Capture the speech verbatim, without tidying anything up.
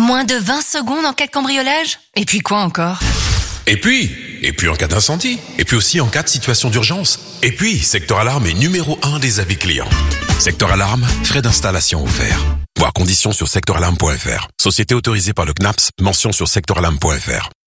Moins de vingt secondes en cas de cambriolage? Et puis quoi encore? Et puis, et puis en cas d'incendie, et puis aussi en cas de situation d'urgence. Et puis, Secteur Alarme est numéro un des avis clients. Secteur Alarme, frais d'installation offerts. Voir conditions sur secteur alarme point f r. Société autorisée par le C N A P S, mention sur secteur alarme point f r.